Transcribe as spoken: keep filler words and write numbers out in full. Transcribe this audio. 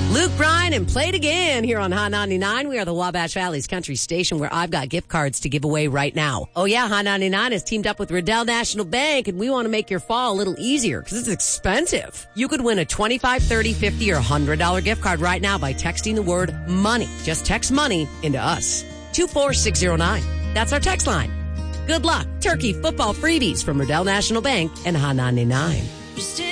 Luke Bryan and Play It Again here on Hot ninety-nine. We are the Wabash Valley's country station where I've got gift cards to give away right now. Oh yeah, Hot ninety-nine has teamed up with Riddell National Bank, and we want to make your fall a little easier because it's expensive. You could win a twenty-five, thirty, fifty, or one hundred dollars gift card right now by texting the word money. Just text money into us. two four six zero nine. That's our text line. Good luck. Turkey football freebies from Riddell National Bank and Hot ninety-nine.